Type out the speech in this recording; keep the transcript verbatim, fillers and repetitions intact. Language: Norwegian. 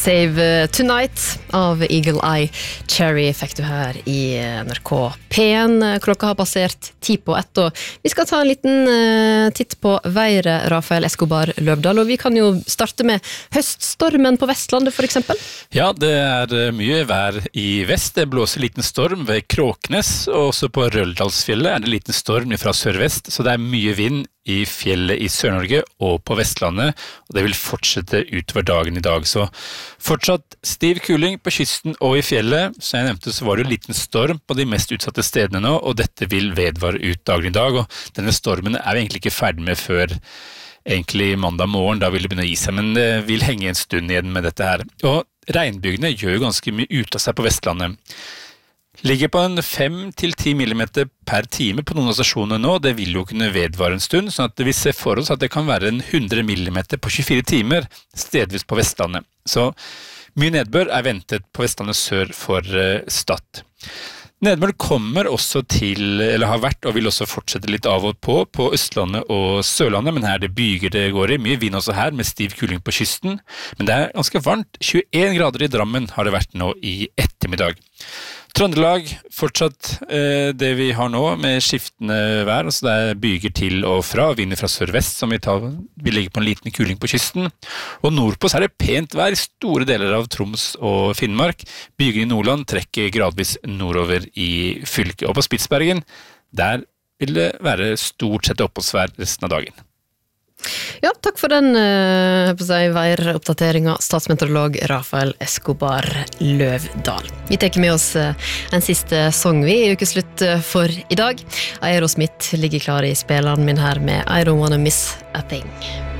Save Tonight av Eagle Eye Cherry fikk du her i N R K P en. Klokka har passert ti på ett, og vi skal ta en liten uh, titt på været, Rafael Escobar Løvdahl, og vi kan jo starte med høststormen på Vestlandet for eksempel. Ja, det er mye vær i vest. Det blåser liten storm ved Kråknes, og også på Røldalsfjellet er det liten storm fra sørvest, så det er mye vind i fjellet i Sør-Norge og på Vestlandet, og det vil fortsette utover dagen i dag. Så fortsatt stiv kuling på kysten og i fjellet. Så jeg nevnte så var det en liten storm på de mest utsatte stedene nå, og dette vil vedvare ut dagen i dag, og denne stormen er vi egentlig ikke ferdig med før egentlig mandag morgen, da vil det begynne å gi seg, men det vil henge en stund igjen med dette her. Og regnbygene gjør jo ganske mye ut av seg på Vestlandet. Ligger på en fem til ti millimeter per time på noen av stasjonene nå, det vil jo kunne vedvare en stund, sånn at vi ser for oss at det kan være en hundre millimeter på tjuefire timer, stedvis på Vestlandet. Så mye nedbør er ventet på Vestlandet sør for uh, Stad. Nedbør kommer også til, eller har vært, og vil også fortsette litt av og på, på Østlandet og Sørlandet, men her er det byger det går i, mye vind også her, med stiv kuling på kysten, men det er ganske varmt, tjueen grader i Drammen har det vært nå i ettermiddag. Trøndelag, fortsatt eh, det vi har nå med skiftende vær, altså det er byger til og fra, vinder fra sørvest som vi tar, vi ligger på en liten kuling på kysten, og nordpå så er det pent vær i store deler av Troms og Finnmark, byger i Nordland trekker gradvis nordover i fylket, og på Spitsbergen, der vil det være stort sett oppholdsvær resten av dagen. Ja, takk for den uh, væroppdateringen, statsmeteorolog Rafael Escobar Løvdahl. Vi teker med oss uh, en siste sang vi i ukeslutt uh, for i dag. Aerosmith ligger klar i spilleren min her med I Don't Wanna Miss a Thing.